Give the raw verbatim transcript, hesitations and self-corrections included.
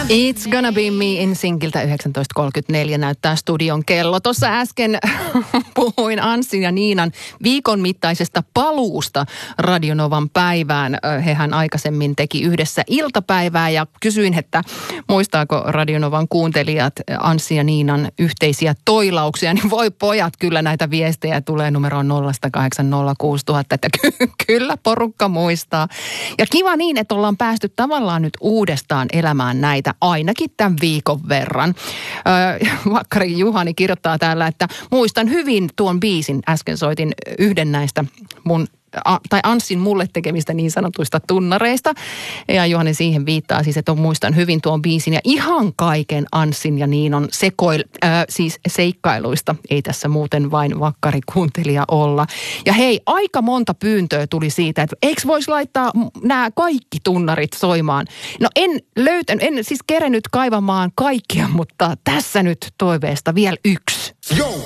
It's gonna be me in Sinkiltä yhdeksäntoista kolmekymmentäneljä näyttää studion kello. Tuossa äsken puhuin Anssin ja Niinan viikon mittaisesta paluusta Radionovan päivään. Hehän aikaisemmin teki yhdessä iltapäivää ja kysyin, että muistaako Radionovan kuuntelijat Anssi ja Niinan yhteisiä toilauksia. Niin voi pojat, kyllä näitä viestejä tulee numeroon nolla kahdeksan nolla kuusi nolla nolla nolla, että ky- kyllä porukka muistaa. Ja kiva niin, että ollaan päästy tavallaan nyt uudestaan elämään näitä ainakin tämän viikon verran. Öö, Vakkari Juhani kirjoittaa täällä, että muistan hyvin tuon biisin. Äsken soitin yhden näistä mun A, tai Anssin mulle tekemistä niin sanotuista tunnareista. Ja Juhani siihen viittaa siis, että muistan hyvin tuon biisin ja ihan kaiken Anssin ja Niinon sekoil, äh, siis seikkailuista. Ei tässä muuten vain vakkarikuuntelija olla. Ja hei, aika monta pyyntöä tuli siitä, että eikö voisi laittaa nämä kaikki tunnarit soimaan. No en löytänyt, en siis kerennyt kaivamaan kaikkia, mutta tässä nyt toiveesta vielä yksi. Yo,